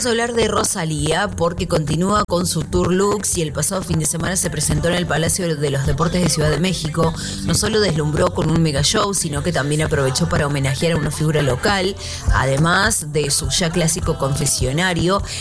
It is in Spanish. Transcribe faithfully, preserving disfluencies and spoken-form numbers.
a hablar de Rosalía porque continúa con su tour Lux y el pasado fin de semana se presentó en el Palacio de los Deportes de Ciudad de México. No solo deslumbró con un mega show, sino que también aprovechó para homenajear a una figura local, además de su ya clásico confesionario,